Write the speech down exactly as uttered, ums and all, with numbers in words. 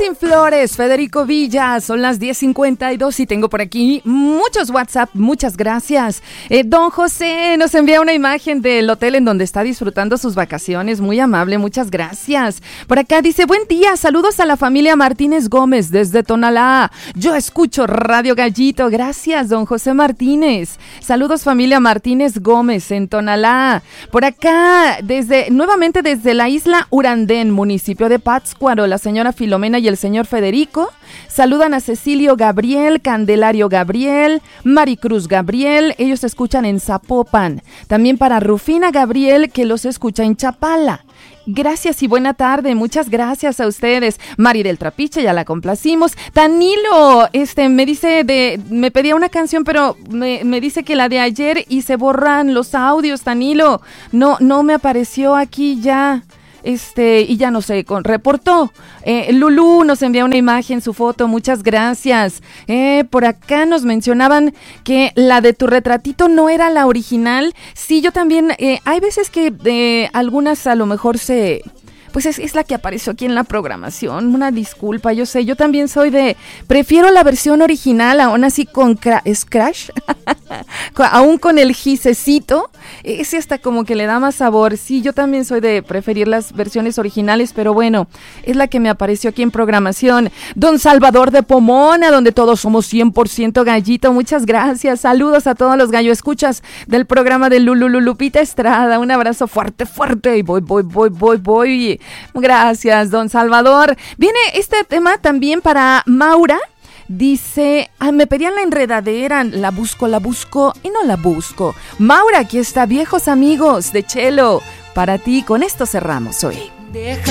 Martín Flores, Federico Villa, son las diez cincuenta y dos y tengo por aquí muchos WhatsApp, muchas gracias. Eh, don José nos envía una imagen del hotel en donde está disfrutando sus vacaciones, muy amable, muchas gracias. Por acá dice, buen día, saludos a la familia Martínez Gómez desde Tonalá. Yo escucho Radio Gallito, gracias don José Martínez. Saludos familia Martínez Gómez en Tonalá. Por acá, desde nuevamente desde la isla Urandén, municipio de Pátzcuaro, la señora Filomena y el señor Federico saludan a Cecilio Gabriel, Candelario Gabriel, Maricruz Gabriel, ellos escuchan en Zapopan. También para Rufina Gabriel, que los escucha en Chapala. Gracias y buena tarde, muchas gracias a ustedes. Mari del Trapiche, ya la complacimos. Danilo, este, me dice de, me pedía una canción, pero me, me dice que la de ayer y se borran los audios, Danilo. No, no me apareció aquí ya. Este, y ya no sé, con, reportó. Eh, Lulú nos envía una imagen, su foto, muchas gracias. Eh, por acá nos mencionaban que la de tu retratito no era la original. Sí, yo también, eh, hay veces que eh, algunas a lo mejor se... Pues es, es la que apareció aquí en la programación, una disculpa, yo sé, yo también soy de, prefiero la versión original, aún así con cra- Scratch, aún con el gisecito, ese hasta como que le da más sabor. Sí, yo también soy de preferir las versiones originales, pero bueno, es la que me apareció aquí en programación. Don Salvador de Pomona, donde todos somos cien por ciento gallito, muchas gracias, saludos a todos los gallo escuchas del programa de Lulu Lupita Estrada, un abrazo fuerte, fuerte, y voy, voy, voy, voy, voy. Gracias, don Salvador. Viene este tema también para Maura. Dice, ah, me pedían la enredadera, la busco, la busco y no la busco. Maura, aquí está, viejos amigos de Chelo. Para ti, con esto cerramos hoy. Deja